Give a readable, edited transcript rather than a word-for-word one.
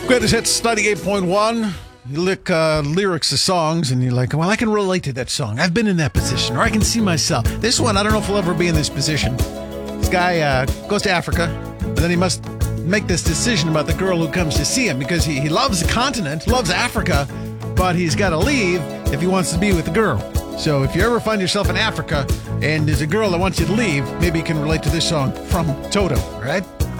Greatest Hits 98.1. You look lyrics of songs and you're like, well, I can relate to that song. I've been in that position, or I can see myself. This one, I don't know if we'll ever be in this position. This guy goes to Africa, but then he must make this decision about the girl who comes to see him because he loves the continent, loves Africa, but he's got to leave if he wants to be with the girl. So if you ever find yourself in Africa and there's a girl that wants you to leave, maybe you can relate to this song from Toto, all right?